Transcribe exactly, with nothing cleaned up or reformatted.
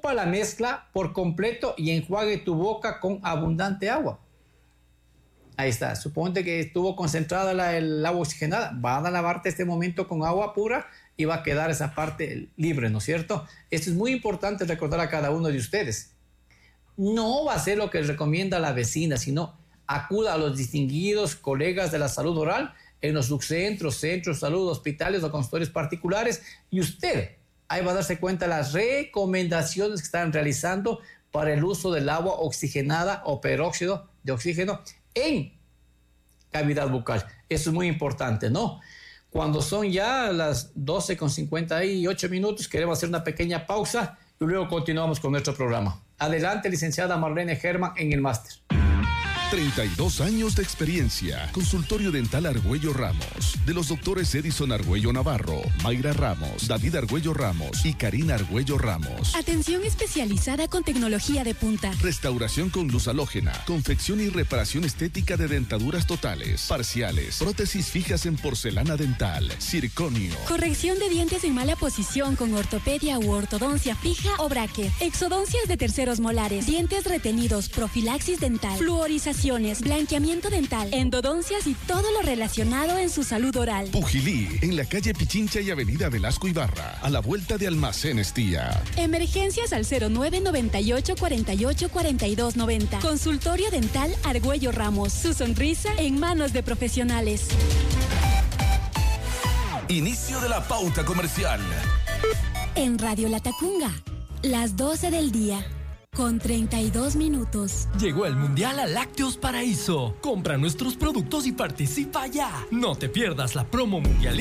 Escupa la mezcla por completo y enjuague tu boca con abundante agua. Ahí está. Suponte que estuvo concentrada la, el agua oxigenada. Van a lavarte este momento con agua pura y va a quedar esa parte libre, ¿no es cierto? Esto es muy importante recordar a cada uno de ustedes. No va a ser lo que recomienda la vecina, sino acuda a los distinguidos colegas de la salud oral en los subcentros, centros de salud, hospitales o consultorios particulares, y usted ahí va a darse cuenta de las recomendaciones que están realizando para el uso del agua oxigenada o peróxido de oxígeno en cavidad bucal. Eso es muy importante, ¿no? Cuando son ya las doce con cincuenta y ocho minutos, queremos hacer una pequeña pausa y luego continuamos con nuestro programa. Adelante, licenciada Marlene Germán, en el máster. treinta y dos años de experiencia. Consultorio Dental Argüello Ramos. De los doctores Edison Argüello Navarro, Mayra Ramos, David Argüello Ramos y Karina Argüello Ramos. Atención especializada con tecnología de punta. Restauración con luz halógena. Confección y reparación estética de dentaduras totales, parciales, prótesis fijas en porcelana dental, circonio. Corrección de dientes en mala posición con ortopedia u ortodoncia fija o bracket. Exodoncias de terceros molares. Dientes retenidos, profilaxis dental, fluorización, blanqueamiento dental, endodoncias y todo lo relacionado en su salud oral. Pujilí, en la calle Pichincha y avenida Velasco Ibarra, a la vuelta de Almacenes Tía. Emergencias al cero nueve noventa y ocho cuarenta y ocho cuarenta y dos noventa. Consultorio Dental Argüello Ramos. Su sonrisa en manos de profesionales. Inicio de la pauta comercial. En Radio Latacunga, las doce del día. Con treinta y dos minutos. Llegó el Mundial a Lácteos Paraíso. Compra nuestros productos y participa ya. No te pierdas la promo mundialista